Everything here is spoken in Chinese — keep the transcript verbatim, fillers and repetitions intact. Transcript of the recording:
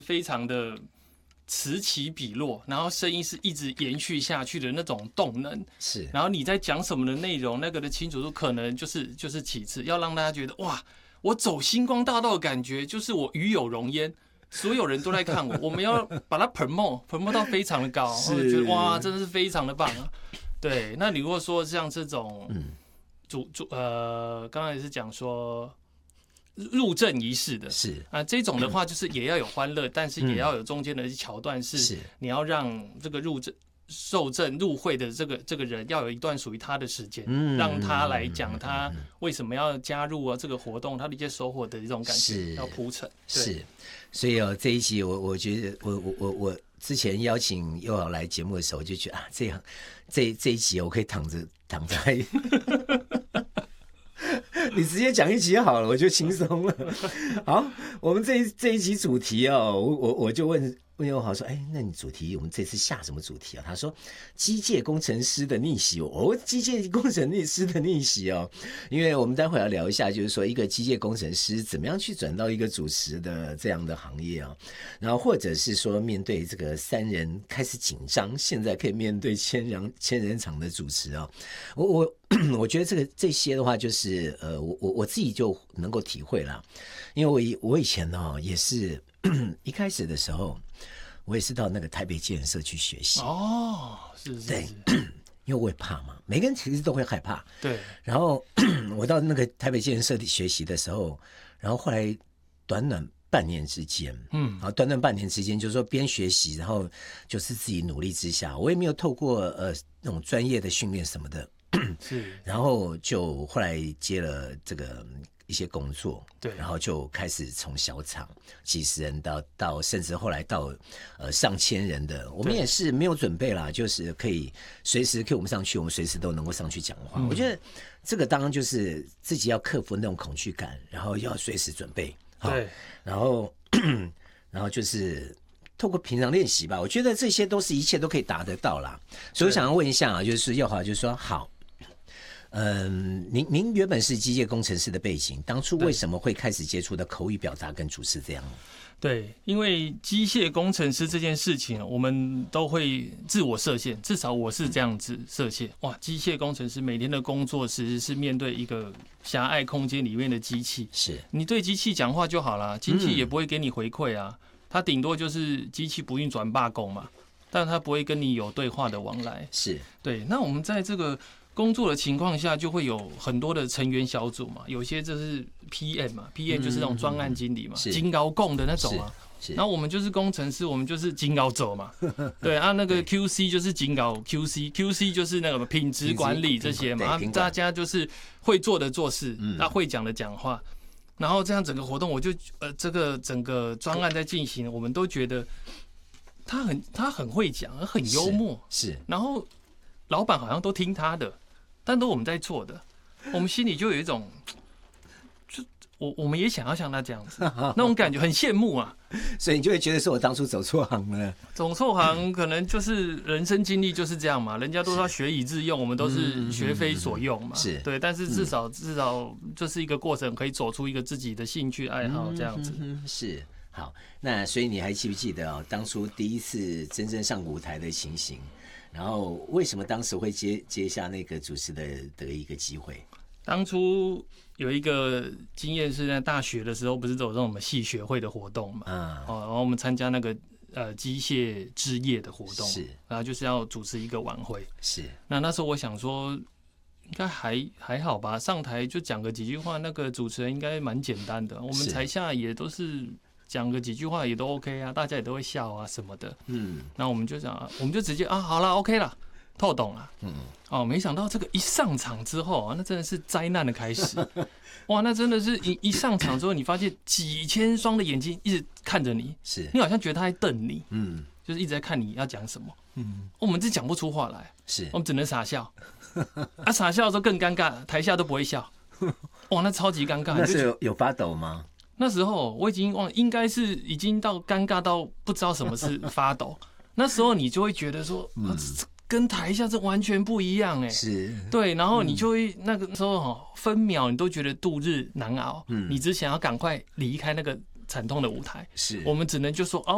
非常的此起彼落，然后声音是一直延续下去的那种动能， 是。 然后你在讲什么的内容，那个的清楚度可能就是就是其次，要让大家觉得哇，我走星光大道的感觉就是我与有荣焉，所有人都在看我，我们要把它 promote promote 到非常的高，我觉得哇，真的是非常的棒啊。对，那你如果说像这种，主主呃，刚才也是讲说。入阵仪式的是啊，这种的话就是也要有欢乐，但是也要有中间的桥段，是你要让这个入阵、受阵、入会的这个这个人要有一段属于他的时间，嗯、让他来讲他为什么要加入啊这个活动，他的一些收获的这种感觉要铺陈。 是，所以哦，这一集我我觉得我我我我之前邀请佑豪来节目的时候，就觉得啊，这样这这一集我可以躺着躺在。你直接讲一集好了，我就轻松了。好，我们这一这一集主题哦，我我我就问问佑豪说，哎，那你主题我们这次下什么主题啊？他说机械工程师的逆袭哦，机械工程师的逆袭哦，因为我们待会要聊一下，就是说一个机械工程师怎么样去转到一个主持的这样的行业啊，然后或者是说面对这个三人开始紧张，现在可以面对千人千人场的主持啊，我我。我觉得这个这些的话，就是呃，我我我自己就能够体会啦，因为我以我以前呢也是一开始的时候，我也是到那个台北建设社去学习哦，是是是， 对，因为我也怕嘛，每个人其实都会害怕， 对。 然后我到那个台北建设社学习的时候，然后后来短短半年之间，嗯，然后短短半年之间，就是说边学习，然后就是自己努力之下，我也没有透过呃那种专业的训练什么的。 是， 然后就后来接了这个一些工作， 对， 然后就开始从小厂几十人到到甚至后来到呃上千人的，我们也是没有准备啦，就是可以随时 Q 我们上去，我们随时都能够上去讲话。嗯、我觉得这个当然就是自己要克服那种恐惧感，然后要随时准备， 对， 然后然后就是。透过平常练习吧，我觉得这些都是一切都可以达得到啦。所以我想要问一下啊，就是佑豪，就是说好，嗯，您您原本是机械工程师的背景，当初为什么会开始接触到口语表达跟主持这样？ 对，因为机械工程师这件事情，我们都会自我设限，至少我是这样子设限。哇，机械工程师每天的工作其实是面对一个狭隘空间里面的机器， 是你对机器讲话就好啦，机器也不会给你回馈啊。嗯，它顶多就是机器不运转罢工嘛，但它不会跟你有对话的往来。 是对。那我们在这个工作的情况下，就会有很多的成员小组嘛，有些就是 P M 嘛 ，P M 就是那种专案经理嘛，金高供的那种啊。然后我们就是工程师，我们就是金高走嘛。对啊，那个 Q C 就是金高 Q C，Q C 就是那个品质管理这些嘛，大家就是会做的做事，那会讲的讲话。然后这样整个活动，我就呃，这个整个专案在进行，我们都觉得他很他很会讲，很幽默， 是。是然后老板好像都听他的，但都我们在做的，我们心里就有一种，就我我们也想要像他这样子，那种感觉很羡慕啊。 所以你就会觉得是我当初走错行了。 走错行可能就是人生经历就是这样嘛，人家都说学以致用，我们都是学非所用嘛。是对，但是至少至少就是一个过程，可以走出一个自己的兴趣爱好这样子。 嗯、是好，那所以你还记不记得哦，当初第一次真正上舞台的情形？然后为什么当时会接接下那个主持的的一个机会？ 当初有一个经验是在大学的时候，不是都有这种我们系学会的活动嘛？嗯，哦，然后我们参加那个呃机械之夜的活动，是，然后就是要主持一个晚会，是。那那时候我想说，应该还还好吧，上台就讲个几句话，那个主持人应该蛮简单的。我们台下也都是讲个几句话也都 OK 啊，大家也都会笑啊什么的。嗯，那我们就讲，我们就直接啊，好了 ，OK 了。透懂了，嗯，哦，没想到这个一上场之后啊，那真的是灾难的开始，哇，那真的是一一上场之后，你发现几千双的眼睛一直看着你，是你好像觉得他在瞪你，嗯，就是一直在看你要讲什么，嗯，我们这讲不出话来，是我们只能傻笑，啊，傻笑的时候更尴尬，台下都不会笑，哇，那超级尴尬。 那是有有发抖吗？ 那时候我已经忘了，应该是已经到尴尬到不知道什么是发抖，那时候你就会觉得说，嗯。跟台下这完全不一样哎，是，对，然后你就会那个时候哈，分秒你都觉得度日难熬，嗯，你只想要赶快离开那个惨痛的舞台，是，我们只能就说哦。